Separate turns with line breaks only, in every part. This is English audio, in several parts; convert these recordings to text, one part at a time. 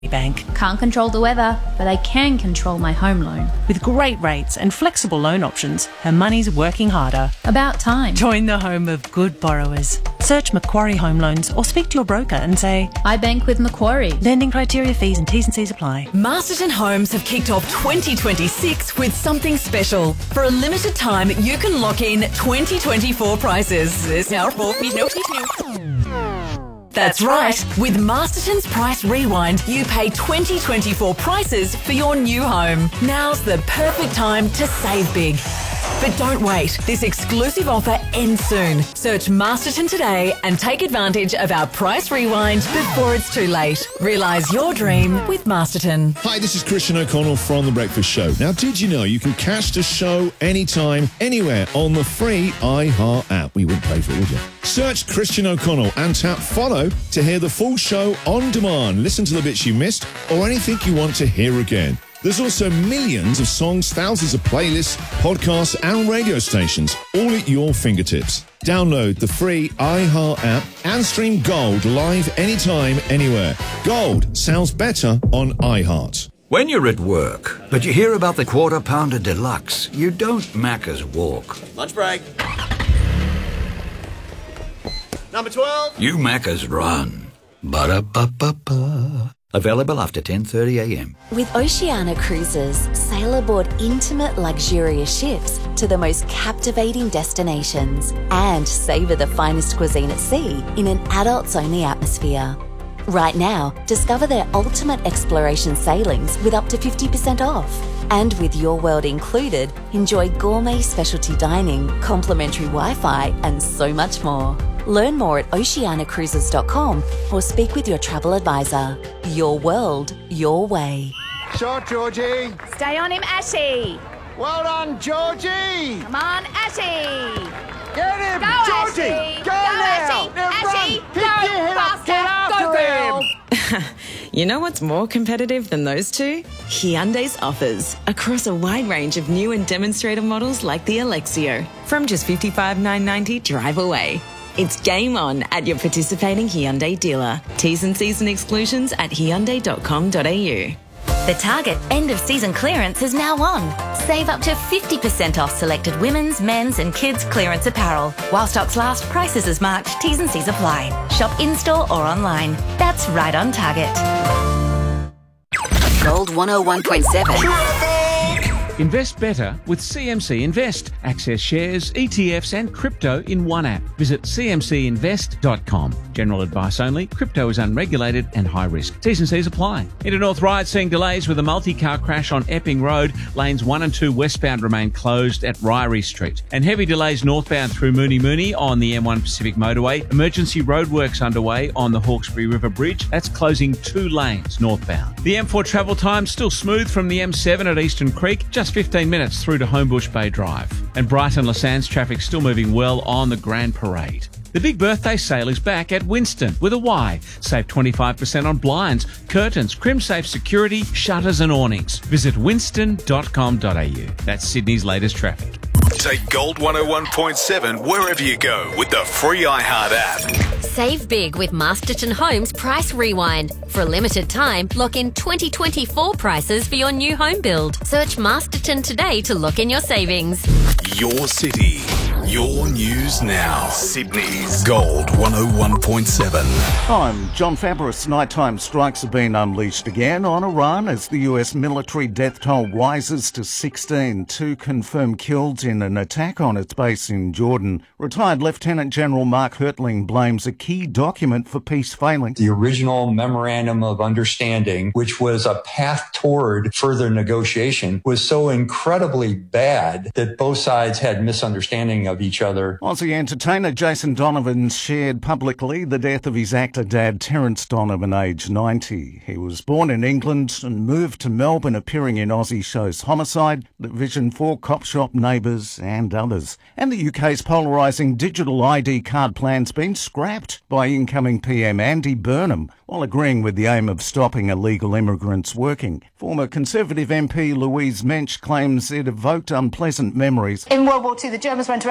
Bank.
Can't control the weather, but I can control my home loan.
With great rates and flexible loan options, her money's working harder.
About time.
Join the home of good borrowers. Search Macquarie Home Loans or speak to your broker and say,
I bank with Macquarie.
Lending criteria, fees and T's and C's apply.
Masterton Homes have kicked off 2026 with something special. For a limited time, you can lock in 2024 prices. That's right. With Masterton's Price Rewind, you pay 2024 prices for your new home. Now's the perfect time to save big. But don't wait. This exclusive offer ends soon. Search Masterton today and take advantage of our Price Rewind before it's too late. Realise your dream with Masterton.
Hi, this is Christian O'Connell from The Breakfast Show. Now, did you know you can catch the show anytime, anywhere on the free iHeart app? We wouldn't pay for it, would you? Search Christian O'Connell and tap follow to hear the full show on demand. Listen to the bits you missed or anything you want to hear again. There's also millions of songs, thousands of playlists, podcasts and radio stations, all at your fingertips. Download the free iHeart app and stream Gold live anytime, anywhere. Gold sounds better on iHeart.
When you're at work, but you hear about the Quarter Pounder Deluxe, you don't Macca's walk.
Lunch break. Number 12.
You Macca's run. Ba-da-ba-ba-ba. Available after 10:30am.
With Oceania Cruises, sail aboard intimate, luxurious ships to the most captivating destinations and savour the finest cuisine at sea in an adults-only atmosphere. Right now, discover their ultimate exploration sailings with up to 50% off. And with Your World included, enjoy gourmet specialty dining, complimentary Wi-Fi and so much more. Learn more at oceanacruises.com or speak with your travel advisor. Your world, your way.
Shot, Georgie.
Stay on him, Ashy.
Well done, Georgie.
Come on, Ashy.
Get him,
Go,
Georgie.
Ashy.
Go now.
Now, Ashy.
Run.
Go,
Pick your head up. Get
faster.
after
Go,
him.
You know what's more competitive than those two? Hyundai's offers across a wide range of new and demonstrator models like the Alexio. From just $55,990 drive away. It's game on at your participating Hyundai dealer. T's and C's and exclusions at hyundai.com.au.
The Target end of season clearance is now on. Save up to 50% off selected women's, men's and kids clearance apparel. While stocks last, prices as marked, T's and C's apply. Shop in-store or online. That's right on Target.
Gold 101.7.
Invest better with CMC Invest. Access shares, ETFs and crypto in one app. Visit cmcinvest.com. General advice only. Crypto is unregulated and high risk. T's and C's apply. Into North Ryde, seeing delays with a multi-car crash on Epping Road. Lanes 1 and 2 westbound remain closed at Ryrie Street. And heavy delays northbound through Mooney on the M1 Pacific Motorway. Emergency roadworks underway on the Hawkesbury River Bridge. That's closing 2 lanes northbound. The M4 travel time still smooth from the M7 at Eastern Creek. Just 15 minutes through to Homebush Bay Drive. And Brighton Lassans traffic still moving well on the Grand Parade. The big birthday sale is back at Winston with a Y. Save 25% on blinds, curtains, CrimSafe security, shutters and awnings. Visit winston.com.au. That's Sydney's latest traffic.
Take Gold 101.7 wherever you go with the free iHeart app.
Save big with Masterton Homes Price Rewind. For a limited time, lock in 2024 prices for your new home build. Search Masterton today to lock in your savings.
Your city, your news now. Sydney's Gold 101.7.
I'm John Fabris. Nighttime strikes have been unleashed again on Iran as the US military death toll rises to 16. 2 confirmed killed in an attack on its base in Jordan. Retired Lieutenant General Mark Hertling blames a key document for peace failing.
The original Memorandum of Understanding, which was a path toward further negotiation, was so incredibly bad that both sides had misunderstanding of each other.
Aussie entertainer Jason Donovan shared publicly the death of his actor dad Terence Donovan, aged 90. He was born in England and moved to Melbourne, appearing in Aussie shows Homicide, The Vision 4, Cop Shop, Neighbours and others. And the UK's polarising digital ID card plan's been scrapped by incoming PM Andy Burnham while agreeing with the aim of stopping illegal immigrants working. Former Conservative MP Louise Mensch claims it evoked unpleasant memories.
In World War II, the Germans went around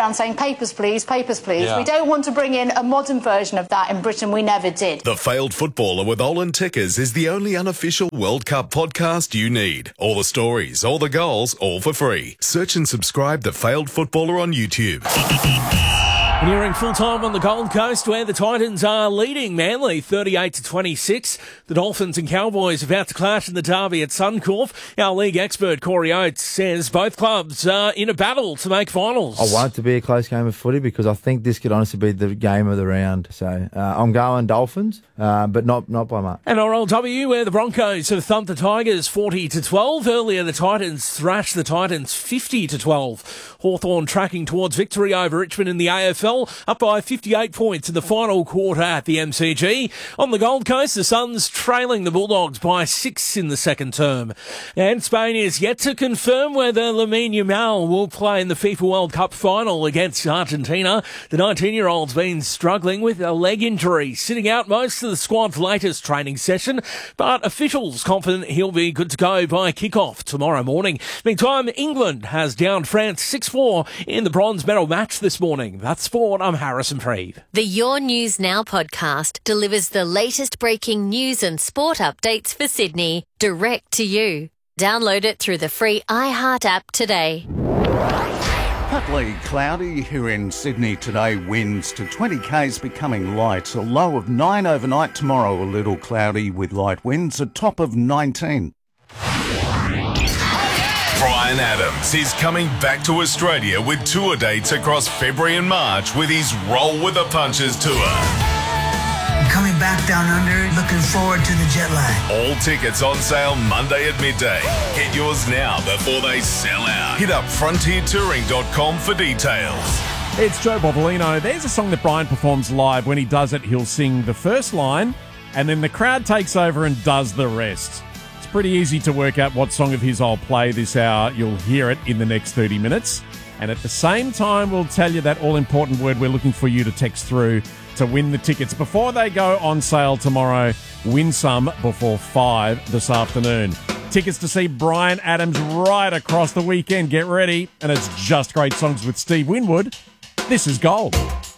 around saying papers, please, papers, please.
Yeah.
We don't want to bring in a modern version of that in Britain. We never did.
The Failed Footballer with Olin Tickers is the only unofficial World Cup podcast you need. All the stories, all the goals, all for free. Search and subscribe The Failed Footballer on YouTube.
Nearing full time on the Gold Coast, where the Titans are leading Manly 38-26. The Dolphins and Cowboys about to clash in the derby at Suncorp. Our league expert Corey Oates says both clubs are in a battle to make finals.
I want it to be a close game of footy because I think this could honestly be the game of the round. So I'm going Dolphins, but not by much.
NRLW, where the Broncos have thumped the Tigers 40-12. Earlier, the Titans thrashed the Titans 50-12. Hawthorn tracking towards victory over Richmond in the AFL. Up by 58 points in the final quarter at the MCG. On the Gold Coast, the Suns trailing the Bulldogs by 6 in the second term. And Spain is yet to confirm whether Lamine Yamal will play in the FIFA World Cup final against Argentina. The 19-year-old's been struggling with a leg injury, sitting out most of the squad's latest training session, but officials confident he'll be good to go by kick-off tomorrow morning. Meantime, England has downed France 6-4 in the bronze medal match this morning. That's sport. I'm Harrison Preeve.
The Your News Now podcast delivers the latest breaking news and sport updates for Sydney direct to you. Download it through the free iHeart app today.
Partly cloudy here in Sydney today. Winds to 20 k's becoming light. A low of 9 overnight tomorrow. A little cloudy with light winds. A top of 19.
Bryan Adams is coming back to Australia with tour dates across February and March with his Roll with the Punches tour.
I'm coming back down under, looking forward to the jet lag.
All tickets on sale Monday at midday. Get yours now before they sell out. Hit up frontiertouring.com for details.
It's Joe Bobolino. There's a song that Bryan performs live. When he does it, he'll sing the first line, and then the crowd takes over and does the rest. Pretty easy to work out what song of his I'll play this hour. You'll hear it in the next 30 minutes. And at the same time, we'll tell you that all-important word we're looking for you to text through to win the tickets. Before they go on sale tomorrow, win some before 5 this afternoon. Tickets to see Bryan Adams right across the weekend. Get ready. And it's just great songs with Steve Winwood. This is Gold.